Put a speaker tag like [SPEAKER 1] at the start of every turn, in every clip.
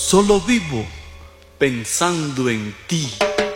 [SPEAKER 1] Solo vivo pensando en ti.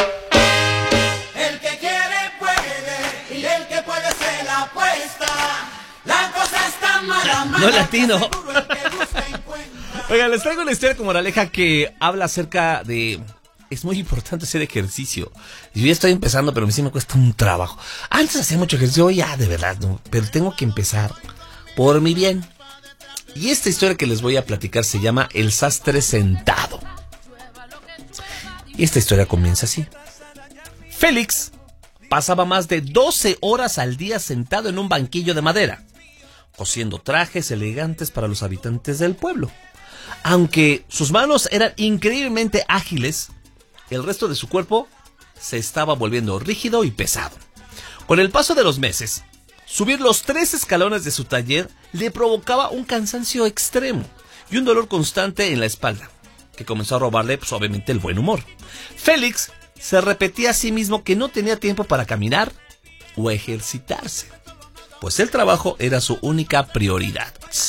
[SPEAKER 2] El que quiere puede y el que puede se la apuesta. La cosa está mala, mala.
[SPEAKER 3] No latino.
[SPEAKER 2] Seguro el que busca encuentra.
[SPEAKER 3] Oigan, les traigo una historia como moraleja que habla acerca de... Es muy importante hacer ejercicio. Yo ya estoy empezando, pero a mí sí me cuesta un trabajo. Antes hacía mucho ejercicio, ya de verdad no. Pero tengo que empezar por mi bien. Y esta historia que les voy a platicar se llama El sastre sentado. Y esta historia comienza así. Félix pasaba más de 12 horas al día sentado en un banquillo de madera, cosiendo trajes elegantes para los habitantes del pueblo. Aunque sus manos eran increíblemente ágiles, el resto de su cuerpo se estaba volviendo rígido y pesado. Con el paso de los meses, subir los 3 escalones de su taller le provocaba un cansancio extremo y un dolor constante en la espalda, que comenzó a robarle, pues, obviamente, el buen humor. Félix se repetía a sí mismo que no tenía tiempo para caminar o ejercitarse, pues el trabajo era su única prioridad.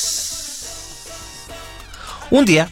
[SPEAKER 3] Un día,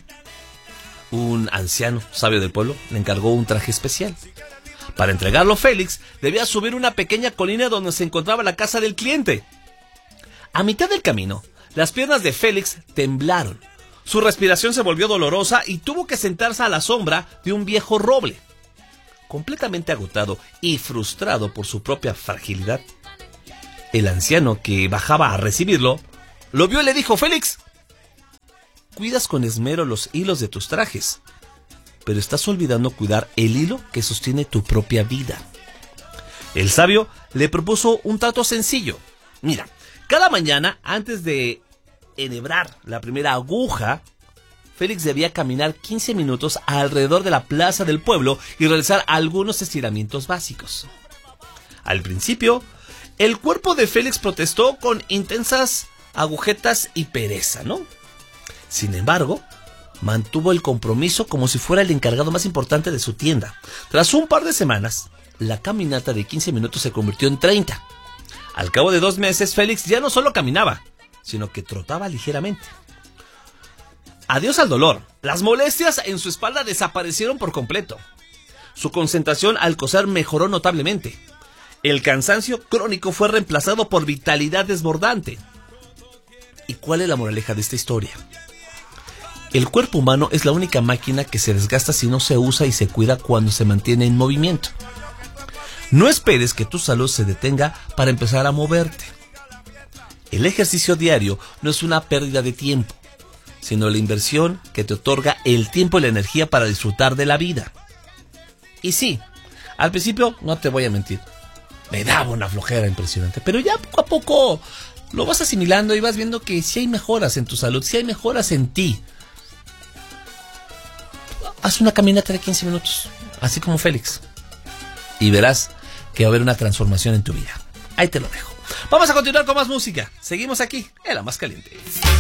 [SPEAKER 3] un anciano sabio del pueblo le encargó un traje especial. Para entregarlo, Félix debía subir una pequeña colina donde se encontraba la casa del cliente. A mitad del camino, las piernas de Félix temblaron. Su respiración se volvió dolorosa y tuvo que sentarse a la sombra de un viejo roble. Completamente agotado y frustrado por su propia fragilidad, el anciano que bajaba a recibirlo lo vio y le dijo: Félix, cuidas con esmero los hilos de tus trajes, pero estás olvidando cuidar el hilo que sostiene tu propia vida. El sabio le propuso un trato sencillo. Mira, cada mañana, antes de enhebrar la primera aguja, Félix debía caminar 15 minutos alrededor de la plaza del pueblo y realizar algunos estiramientos básicos. Al principio, el cuerpo de Félix protestó con intensas agujetas y pereza, ¿no? Sin embargo, mantuvo el compromiso como si fuera el encargado más importante de su tienda. Tras un par de semanas, la caminata de 15 minutos se convirtió en 30. Al cabo de 2 meses, Félix ya no solo caminaba, sino que trotaba ligeramente. Adiós al dolor. Las molestias en su espalda desaparecieron por completo. Su concentración al coser mejoró notablemente. El cansancio crónico fue reemplazado por vitalidad desbordante. ¿Y cuál es la moraleja de esta historia? El cuerpo humano es la única máquina que se desgasta si no se usa y se cuida cuando se mantiene en movimiento. No esperes que tu salud se detenga para empezar a moverte. El ejercicio diario no es una pérdida de tiempo, sino la inversión que te otorga el tiempo y la energía para disfrutar de la vida. Y sí, al principio, no te voy a mentir, me daba una flojera impresionante, pero ya poco a poco lo vas asimilando y vas viendo que sí hay mejoras en tu salud, sí hay mejoras en ti. Haz una caminata de 15 minutos, así como Félix, y verás que va a haber una transformación en tu vida. Ahí te lo dejo. Vamos a continuar con más música. Seguimos aquí en La Más Caliente.